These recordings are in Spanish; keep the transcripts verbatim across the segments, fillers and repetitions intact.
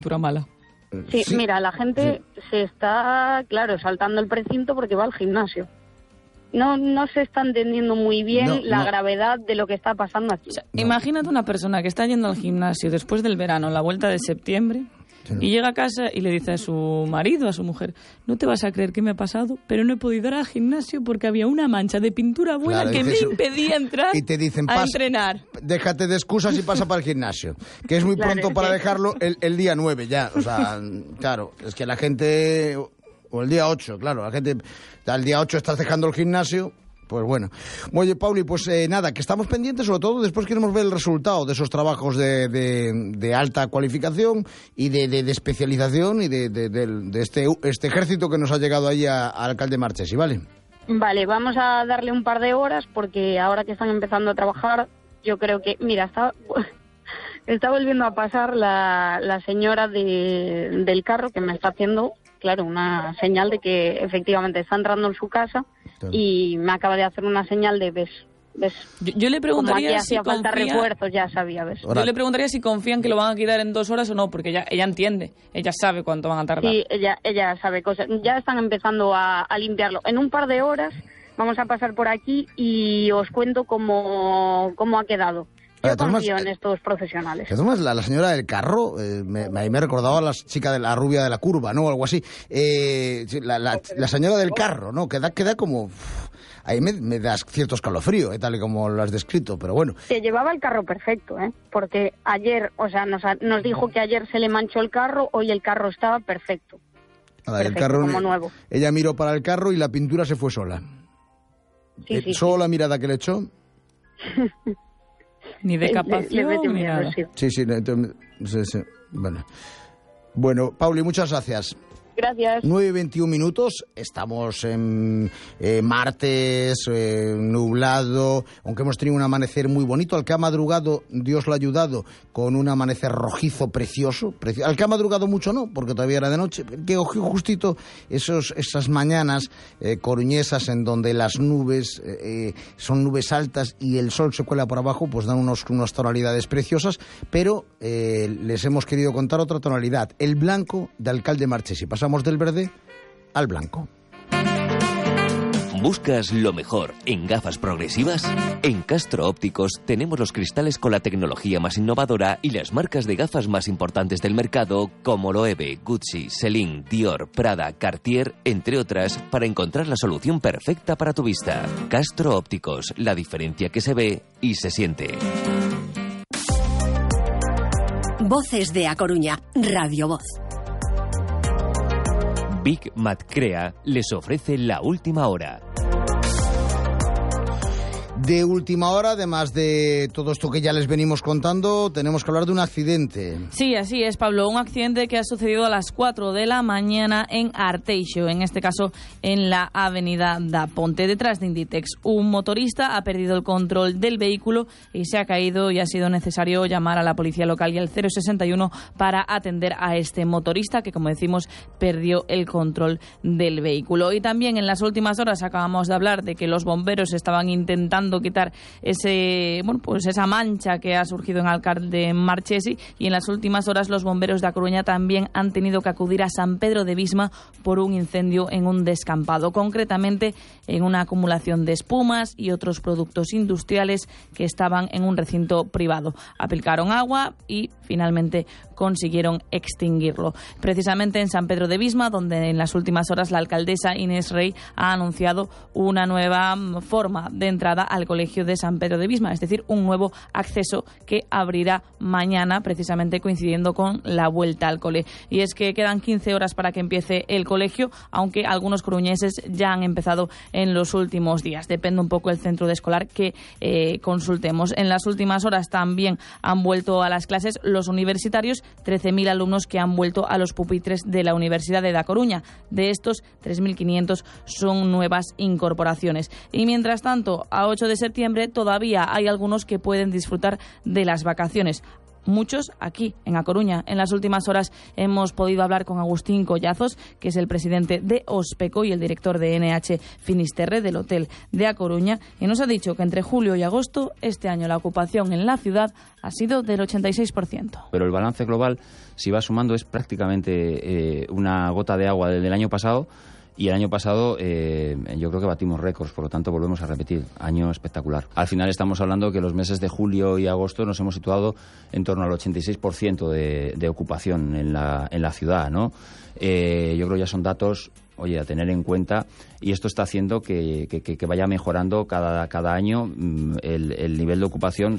Pura mala. Sí, Sí, mira, la gente sí. se está, claro, saltando el precinto porque va al gimnasio. No, no se está entendiendo muy bien No, la no. gravedad de lo que está pasando aquí. O sea, No. imagínate una persona que está yendo al gimnasio después del verano, la vuelta de septiembre, Sí. y llega a casa y le dice a su marido, a su mujer, no te vas a creer qué me ha pasado, pero no he podido ir al gimnasio porque había una mancha de pintura buena Claro, que me dices, impedía entrar y te dicen, a "Pas- entrenar. Déjate de excusas y pasa para el gimnasio. Que es muy Claro, pronto es para que- dejarlo el, el día nueve ya. O sea, claro, es que la gente... O el día ocho, claro. La gente... Al día ocho estás dejando el gimnasio... Pues bueno. Oye, Pauli, pues eh, nada, que estamos pendientes, sobre todo después queremos ver el resultado de esos trabajos de, de, de alta cualificación y de, de, de especialización y de, de, de, de este, este ejército que nos ha llegado ahí a- al alcalde Marchesi, ¿vale? Vale, vamos a darle un par de horas porque ahora que están empezando a trabajar, yo creo que, mira, está, está volviendo a pasar la, la señora de, del carro que me está haciendo, claro, una señal de que efectivamente está entrando en su casa Claro. y me acaba de hacer una señal de ves, ves. Yo, yo le Como aquí preguntaría si hacía falta confía... refuerzos, ya sabía, ves. Ahora- Yo le preguntaría si confían que lo van a quitar en dos horas o no, porque ella, ella entiende, ella sabe cuánto van a tardar. Sí, ella, ella sabe cosas. Ya están empezando a, a limpiarlo. En un par de horas vamos a pasar por aquí y os cuento cómo, cómo ha quedado. Ah, Yo de todas confío maneras, en estos profesionales. Que además la, la señora del carro, eh, me, me, me recordaba a la chica de la rubia de la curva, ¿no? Algo así. Eh, sí, la, la, la señora del carro, ¿no? Que da, que da como... uf, ahí me, me das cierto escalofrío, eh, tal y como lo has descrito, pero bueno. Se llevaba el carro perfecto, ¿eh? Porque ayer, o sea, nos, ha- nos dijo que ayer se le manchó el carro, hoy el carro estaba perfecto. A ver, el Perfecto, carro, como nuevo. Ella miró para el carro y la pintura se fue sola. Sí, Eh, sí, solo la mirada que le echó. Ni de Le- le capacidad mete ni miedo, nada. sí. Sí, sí, entonces, sí, sí, bueno. Bueno, Pauli, muchas gracias. Gracias. nueve y veintiún minutos, estamos en eh, martes, eh, nublado, aunque hemos tenido un amanecer muy bonito. Al que ha madrugado, Dios lo ha ayudado, con un amanecer rojizo precioso. Preci- Al que ha madrugado mucho no, porque todavía era de noche. Que cogió justito esos, esas mañanas eh, coruñesas en donde las nubes eh, son nubes altas y el sol se cuela por abajo, pues dan unos, unas tonalidades preciosas, pero eh, les hemos querido contar otra tonalidad, el blanco de alcalde Marchesi. Pasamos del verde al blanco. ¿Buscas lo mejor en gafas progresivas? En Castro Ópticos tenemos los cristales con la tecnología más innovadora y las marcas de gafas más importantes del mercado como Loewe, Gucci, Celine, Dior, Prada, Cartier, entre otras, para encontrar la solución perfecta para tu vista. Castro Ópticos, la diferencia que se ve y se siente. Voces de A Coruña, Radio Voz. Big Mat Crea les ofrece la última hora. De última hora, además de todo esto que ya les venimos contando, tenemos que hablar de un accidente. Sí, así es, Pablo. Un accidente que ha sucedido a las cuatro de la mañana en Arteixo, en este caso en la avenida da Ponte, detrás de Inditex. Un motorista ha perdido el control del vehículo y se ha caído y ha sido necesario llamar a la policía local y al cero sesenta y uno para atender a este motorista que, como decimos, perdió el control del vehículo. Y también en las últimas horas acabamos de hablar de que los bomberos estaban intentando quitar ese, bueno, pues esa mancha que ha surgido en alcalde Marchesi, y en las últimas horas los bomberos de A Coruña también han tenido que acudir a San Pedro de Visma por un incendio en un descampado, concretamente en una acumulación de espumas y otros productos industriales que estaban en un recinto privado. Aplicaron agua y finalmente consiguieron extinguirlo. Precisamente en San Pedro de Visma, donde en las últimas horas la alcaldesa Inés Rey ha anunciado una nueva forma de entrada al Colegio de San Pedro de Visma, es decir, un nuevo acceso que abrirá mañana, precisamente coincidiendo con la vuelta al cole. Y es que quedan quince horas para que empiece el colegio, aunque algunos coruñeses ya han empezado en los últimos días. Depende un poco del centro de escolar que eh, consultemos. En las últimas horas también han vuelto a las clases los universitarios, trece mil alumnos que han vuelto a los pupitres de la Universidad de Da Coruña. De estos, tres mil quinientos son nuevas incorporaciones. Y mientras tanto, a ocho de septiembre todavía hay algunos que pueden disfrutar de las vacaciones. muchos aquí, en A Coruña. En las últimas horas hemos podido hablar con Agustín Collazos, que es el presidente de OSPECO y el director de N H Finisterre, del Hotel de A Coruña, y nos ha dicho que entre julio y agosto este año la ocupación en la ciudad ha sido del ochenta y seis por ciento. Pero el balance global, si va sumando, es prácticamente eh, una gota de agua del año pasado. Y el año pasado eh, yo creo que batimos récords, por lo tanto volvemos a repetir, año espectacular. Al final estamos hablando que los meses de julio y agosto nos hemos situado en torno al ochenta y seis por ciento de, de ocupación en la, en la ciudad, ¿no? Eh, yo creo que ya son datos, oye, a tener en cuenta, y esto está haciendo que, que, que vaya mejorando cada, cada año el, el nivel de ocupación.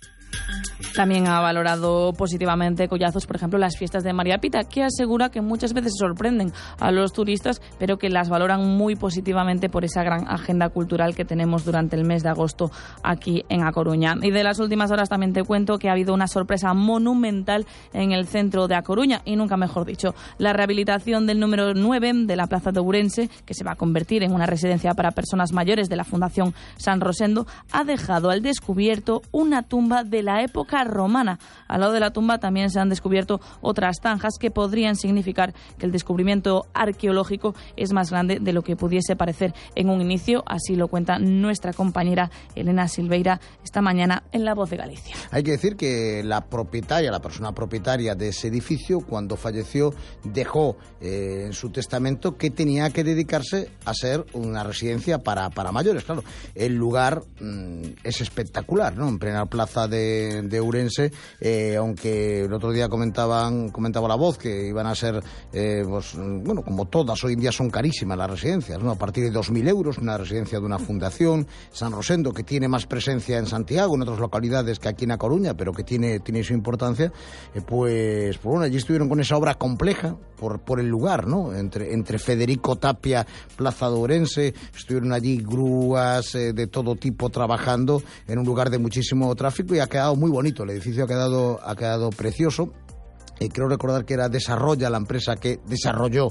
También ha valorado positivamente Collazos, por ejemplo, las fiestas de María Pita, que asegura que muchas veces sorprenden a los turistas, pero que las valoran muy positivamente por esa gran agenda cultural que tenemos durante el mes de agosto aquí en A Coruña. Y de las últimas horas también te cuento que ha habido una sorpresa monumental en el centro de A Coruña, y nunca mejor dicho, la rehabilitación del número nueve de la Plaza de Ourense, que se va a convertir en una residencia para personas mayores de la Fundación San Rosendo, ha dejado al descubierto una tumba de la época romana. Al lado de la tumba también se han descubierto otras zanjas que podrían significar que el descubrimiento arqueológico es más grande de lo que pudiese parecer en un inicio. Así lo cuenta nuestra compañera Elena Silveira esta mañana en La Voz de Galicia. Hay que decir que la propietaria, la persona propietaria de ese edificio, cuando falleció, dejó eh, en su testamento que tenía que dedicarse a ser una residencia para, para mayores. Claro, el lugar mmm, es espectacular, ¿no? En plena plaza de, de Ourense, eh, aunque el otro día comentaban comentaba La Voz que iban a ser, eh, pues, bueno, como todas, hoy en día son carísimas las residencias, ¿no? A partir de dos mil euros, una residencia de una fundación. San Rosendo, que tiene más presencia en Santiago, en otras localidades que aquí en A Coruña, pero que tiene, tiene su importancia, eh, pues, pues bueno, allí estuvieron con esa obra compleja por, por el lugar, ¿no? Entre, entre Federico Tapia, Plaza de Ourense, estuvieron allí grúas eh, de todo tipo trabajando en un lugar de muchísimo tráfico, y ha quedado muy bonito. El edificio ha quedado, ha quedado precioso. Eh, creo recordar que era Desarrolla la empresa que desarrolló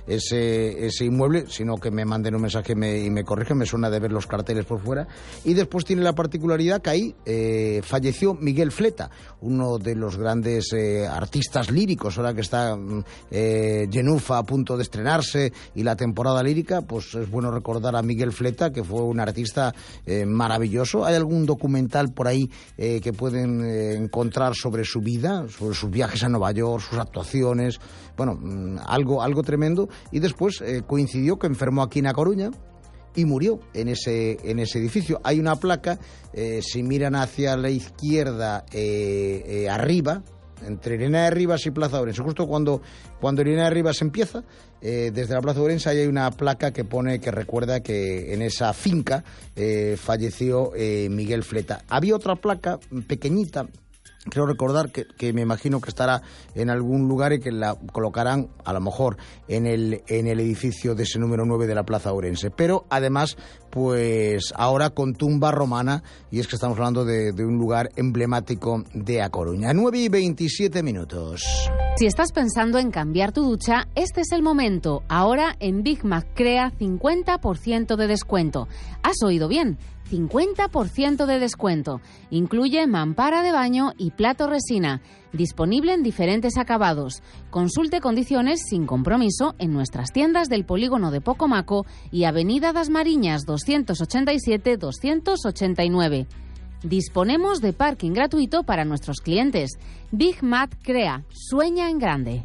ese, ese inmueble, sino que me manden un mensaje y me, y me corrigen, me suena de ver los carteles por fuera. Y después tiene la particularidad que ahí eh, falleció Miguel Fleta, uno de los grandes eh, artistas líricos, ahora que está eh, Genufa a punto de estrenarse y la temporada lírica, pues es bueno recordar a Miguel Fleta, que fue un artista eh, maravilloso. Hay algún documental por ahí eh, que pueden eh, encontrar sobre su vida, sobre sus viajes a Nueva York, sus actuaciones, bueno, algo, algo tremendo. Y después eh, coincidió que enfermó aquí en A Coruña y murió en ese, en ese edificio. Hay una placa, eh, si miran hacia la izquierda, eh, eh, arriba, entre Línea de Rivas y Plaza de Ourense, justo cuando, cuando Línea de Rivas empieza, eh, desde la Plaza de Ourense hay una placa que pone, que recuerda que en esa finca eh, falleció eh, Miguel Fleta. Había otra placa pequeñita, creo recordar que, que me imagino que estará en algún lugar y que la colocarán a lo mejor en el, en el edificio de ese número nueve de la Plaza Ourense. Pero además, pues ahora con tumba romana, y es que estamos hablando de, de un lugar emblemático de A Coruña. nueve y veintisiete minutos. Si estás pensando en cambiar tu ducha, este es el momento. Ahora en Big Mac Crea cincuenta por ciento de descuento. ¿Has oído bien? cincuenta por ciento de descuento. Incluye mampara de baño y plato resina. Disponible en diferentes acabados. Consulte condiciones sin compromiso en nuestras tiendas del polígono de Pocomaco y Avenida das Mariñas doscientos ochenta y siete doscientos ochenta y nueve. Disponemos de parking gratuito para nuestros clientes. Big Mac Crea. Sueña en grande.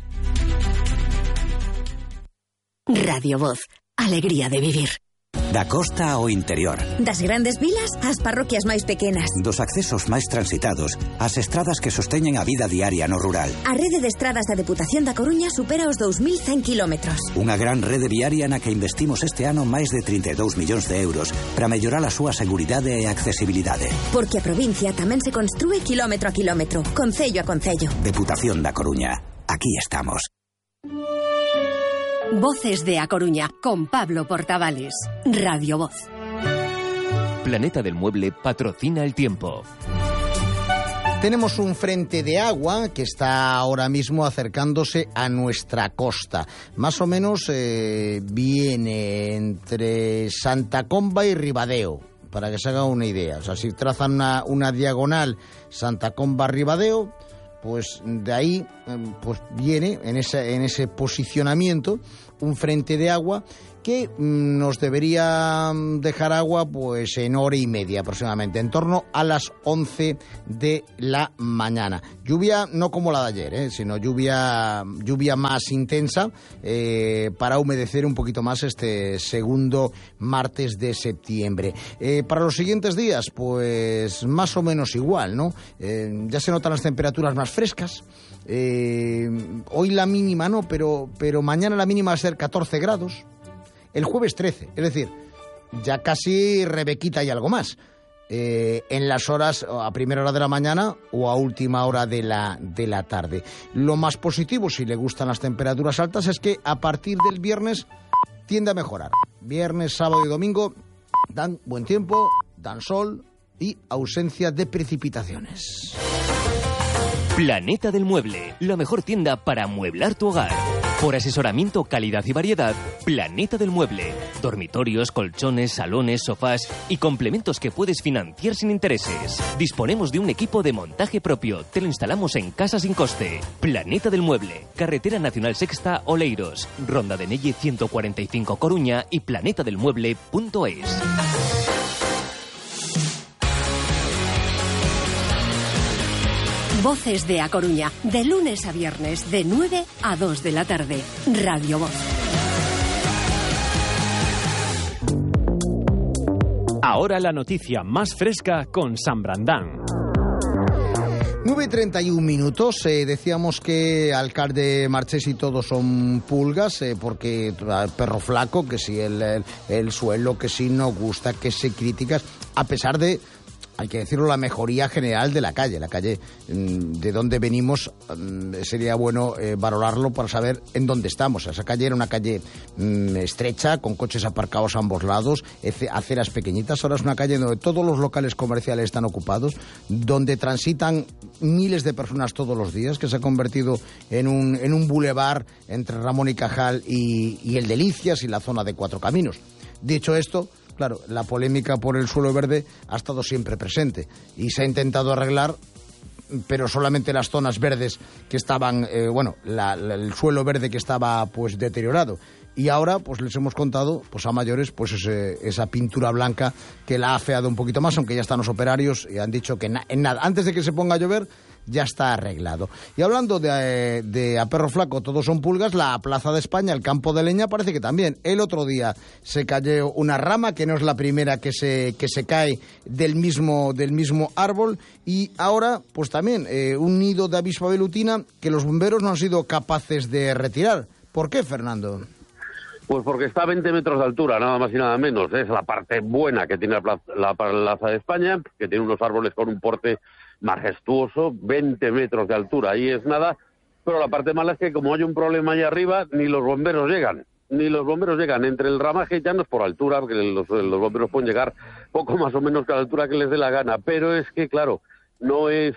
Radio Voz. Alegría de vivir. Da costa ao interior. Das grandes vilas ás parroquias máis pequenas. Dos accesos máis transitados ás estradas que sosteñen a vida diaria no rural. A rede de estradas da Deputación da Coruña supera os dous mil cen kilómetros. Unha gran rede viaria na que investimos este ano máis de trinta e dous millóns de euros para mellorar a súa seguridade e accesibilidade. Porque a provincia tamén se construe kilómetro a kilómetro, concello a concello. Deputación da Coruña. Aquí estamos. Voces de A Coruña, con Pablo Portavales. Radio Voz. Planeta del Mueble patrocina el tiempo. Tenemos un frente de agua que está ahora mismo acercándose a nuestra costa. Más o menos eh, viene entre Santa Comba y Ribadeo, para que se haga una idea. O sea, si trazan una, una diagonal Santa Comba-Ribadeo, pues de ahí pues viene en ese, en ese posicionamiento un frente de agua que nos debería dejar agua pues en hora y media aproximadamente, en torno a las once de la mañana. Lluvia no como la de ayer, ¿eh? sino lluvia, lluvia más intensa eh, para humedecer un poquito más este segundo martes de septiembre. Eh, para los siguientes días, pues más o menos igual, ¿no? Eh, ya se notan las temperaturas más frescas. Eh, hoy la mínima no, pero, pero mañana la mínima va a ser catorce grados. El jueves trece, es decir, ya casi Rebequita y algo más. Eh, en las horas, a primera hora de la mañana o a última hora de la, de la tarde. Lo más positivo, si le gustan las temperaturas altas, es que a partir del viernes tiende a mejorar. Viernes, sábado y domingo dan buen tiempo, dan sol y ausencia de precipitaciones. Planeta del Mueble, la mejor tienda para amueblar tu hogar. Por asesoramiento, calidad y variedad, Planeta del Mueble. Dormitorios, colchones, salones, sofás y complementos que puedes financiar sin intereses. Disponemos de un equipo de montaje propio. Te lo instalamos en casa sin coste. Planeta del Mueble. Carretera Nacional Sexta, Oleiros. Ronda de Nelle ciento cuarenta y cinco, Coruña y planeta del mueble punto es. Voces de A Coruña, de lunes a viernes, de nueve a dos de la tarde. Radio Voz. Ahora la noticia más fresca con San Brandán. nueve y treinta y un minutos. Eh, decíamos que alcalde Marchés y todos son pulgas, eh, porque el perro flaco, que si el, el, el suelo, que si no gusta, que se críticas, a pesar de, hay que decirlo, la mejoría general de la calle. La calle de donde venimos sería bueno eh, valorarlo para saber en dónde estamos. Esa calle era una calle mmm, estrecha, con coches aparcados a ambos lados, aceras pequeñitas. Ahora es una calle donde todos los locales comerciales están ocupados, donde transitan miles de personas todos los días, que se ha convertido en un, en un bulevar entre Ramón y Cajal y, y el Delicias y la zona de Cuatro Caminos. Dicho esto, claro, la polémica por el suelo verde ha estado siempre presente y se ha intentado arreglar, pero solamente las zonas verdes que estaban, eh, bueno, la, la, el suelo verde que estaba pues deteriorado. Y ahora pues les hemos contado pues a mayores pues ese, esa pintura blanca que la ha afeado un poquito más, aunque ya están los operarios y han dicho que na, en nada, antes de que se ponga a llover ya está arreglado. Y hablando de, de a perro flaco todos son pulgas, la Plaza de España, el Campo de Leña, parece que también. El otro día se cayó una rama, que no es la primera que se, que se cae del mismo, del mismo árbol, y ahora pues también eh, un nido de avispa velutina que los bomberos no han sido capaces de retirar. ¿Por qué, Fernando? Pues porque está a veinte metros de altura, nada más y nada menos. Es la parte buena que tiene la Plaza, la Plaza de España, que tiene unos árboles con un porte majestuoso, veinte metros de altura, ahí es nada. Pero la parte mala es que como hay un problema ahí arriba, ni los bomberos llegan. Ni los bomberos llegan. Entre el ramaje ya no es por altura, porque los, los bomberos pueden llegar poco más o menos que a la altura que les dé la gana. Pero es que, claro, no es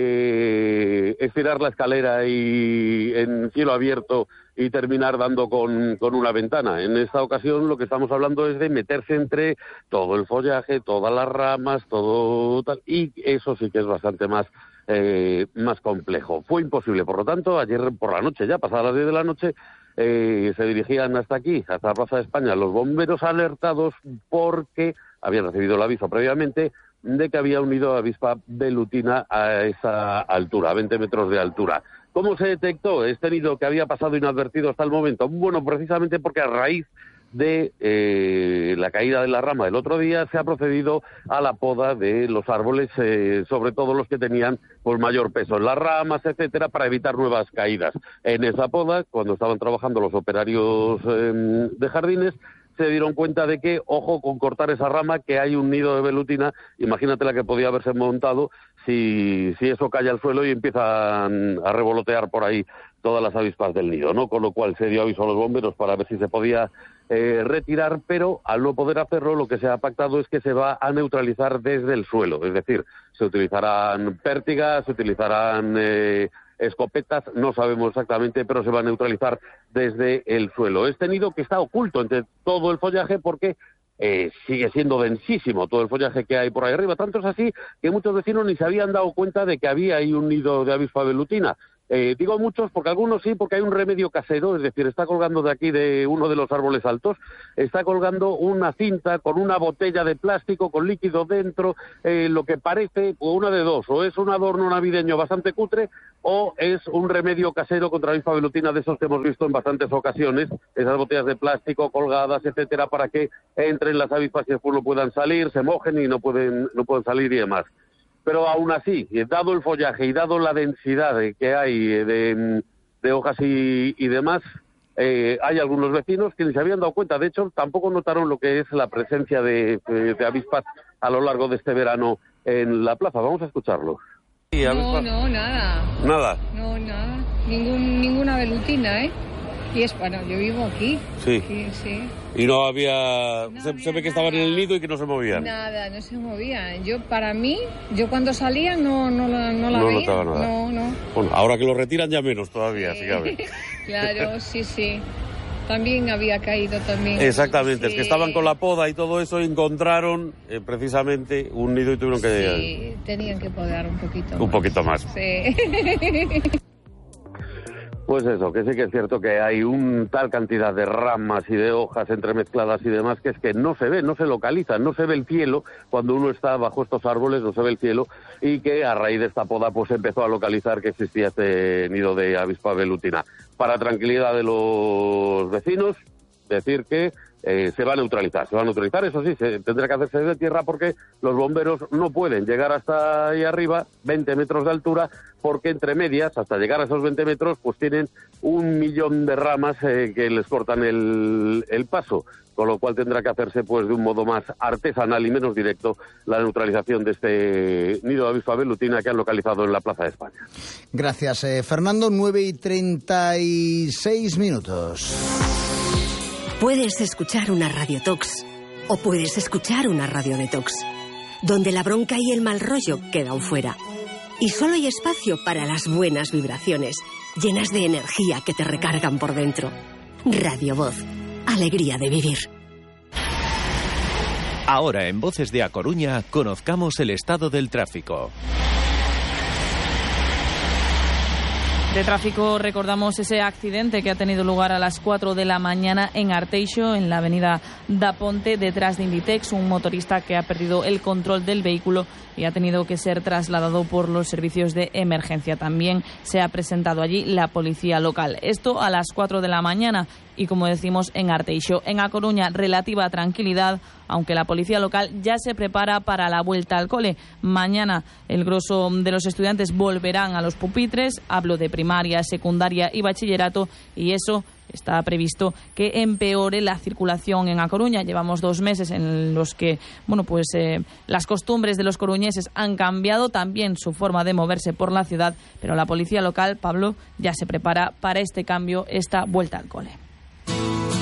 eh, estirar la escalera y en cielo abierto y terminar dando con, con una ventana. En esta ocasión lo que estamos hablando es de meterse entre todo el follaje, todas las ramas, todo tal, y eso sí que es bastante más eh, más complejo. Fue imposible, por lo tanto, ayer por la noche, ya pasadas las diez de la noche, eh, se dirigían hasta aquí, hasta la Plaza de España, los bomberos alertados porque habían recibido el aviso previamente de que había un nido de avispa velutina a esa altura, a veinte metros de altura. ¿Cómo se detectó este nido que había pasado inadvertido hasta el momento? Bueno, precisamente porque a raíz de eh, la caída de la rama del otro día se ha procedido a la poda de los árboles, eh, sobre todo los que tenían pues, mayor peso en las ramas, etcétera, para evitar nuevas caídas. En esa poda, cuando estaban trabajando los operarios eh, de jardines, se dieron cuenta de que, ojo con cortar esa rama, que hay un nido de velutina, imagínate la que podía haberse montado si, si eso cae al suelo y empiezan a revolotear por ahí todas las avispas del nido, ¿no? Con lo cual se dio aviso a los bomberos para ver si se podía eh, retirar, pero al no poder hacerlo lo que se ha pactado es que se va a neutralizar desde el suelo, es decir, se utilizarán pértigas, se utilizarán Eh, escopetas, no sabemos exactamente, pero se va a neutralizar desde el suelo. Este nido que está oculto entre todo el follaje porque eh, sigue siendo densísimo todo el follaje que hay por ahí arriba. Tanto es así que muchos vecinos ni se habían dado cuenta de que había ahí un nido de avispa velutina. Eh, digo muchos porque algunos sí, porque hay un remedio casero, es decir, está colgando de aquí de uno de los árboles altos, está colgando una cinta con una botella de plástico con líquido dentro, eh, lo que parece, o una de dos, o es un adorno navideño bastante cutre, o es un remedio casero contra la avispa velutina de esos que hemos visto en bastantes ocasiones, esas botellas de plástico colgadas, etcétera, para que entren las avispas y después no puedan salir, se mojen y no pueden, no pueden salir y demás. Pero aún así, dado el follaje y dado la densidad que hay de, de hojas y, y demás, eh, hay algunos vecinos que ni se habían dado cuenta. De hecho, tampoco notaron lo que es la presencia de, de, de avispas a lo largo de este verano en la plaza. Vamos a escucharlo. No, no, nada. ¿Nada? No, nada. Ningún, ninguna velutina, ¿eh? Y es, bueno, yo vivo aquí. Sí. Sí, sí. Y no había... No se, había se ve que nada. estaban en el nido y que no se movían. Nada, no se movían. Yo, para mí, yo cuando salía no, no, la- no la No veía. notaba nada. No, no. Bueno, ahora que lo retiran ya menos todavía, sí, a ver. Claro, sí, sí. También había caído también. Exactamente, Sí. es que estaban con la poda y todo eso, encontraron eh, precisamente un nido y tuvieron que... Sí, tenían que podar un poquito Un más. poquito más. Sí. Pues eso, que sí que es cierto que hay un tal cantidad de ramas y de hojas entremezcladas y demás que es que no se ve, no se localiza, no se ve el cielo cuando uno está bajo estos árboles, no se ve el cielo, y que a raíz de esta poda pues empezó a localizar que existía este nido de avispa velutina. Para tranquilidad de los vecinos, decir que eh, se va a neutralizar, se va a neutralizar, eso sí, se tendrá que hacerse de tierra porque los bomberos no pueden llegar hasta ahí arriba, veinte metros de altura, porque entre medias, hasta llegar a esos veinte metros, pues tienen un millón de ramas eh, que les cortan el, el paso, con lo cual tendrá que hacerse pues de un modo más artesanal y menos directo la neutralización de este nido de avispa velutina que han localizado en la Plaza de España. Gracias, eh, Fernando. nueve y treinta y seis minutos. Puedes escuchar una radiotox o puedes escuchar una radio detox, donde la bronca y el mal rollo quedan fuera. Y solo hay espacio para las buenas vibraciones, llenas de energía que te recargan por dentro. Radio Voz, alegría de vivir. Ahora en Voces de A Coruña conozcamos el estado del tráfico. De tráfico recordamos ese accidente que ha tenido lugar a las cuatro de la mañana en Arteixo, en la avenida da Ponte, detrás de Inditex, un motorista que ha perdido el control del vehículo y ha tenido que ser trasladado por los servicios de emergencia. También se ha presentado allí la policía local. Esto a las cuatro de la mañana y, como decimos, en Arteixo. En A Coruña, relativa tranquilidad, aunque la policía local ya se prepara para la vuelta al cole. Mañana el grosso de los estudiantes volverán a los pupitres. Hablo de primaria, secundaria y bachillerato, y eso está previsto que empeore la circulación en A Coruña. Llevamos dos meses en los que, bueno, pues eh, las costumbres de los coruñeses han cambiado, también su forma de moverse por la ciudad, pero la policía local, Pablo, ya se prepara para este cambio, esta vuelta al cole.